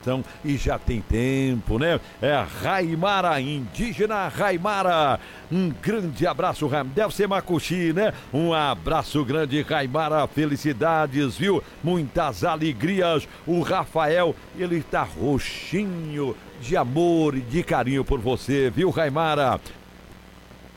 coração e já tem tempo, né? É a Raimara, indígena Raimara. Um grande abraço, deve ser Macuxi, né? Um abraço grande, Raimara, felicidades, viu? Muitas alegrias. O Rafael, ele tá roxinho de amor e de carinho por você, viu, Raimara?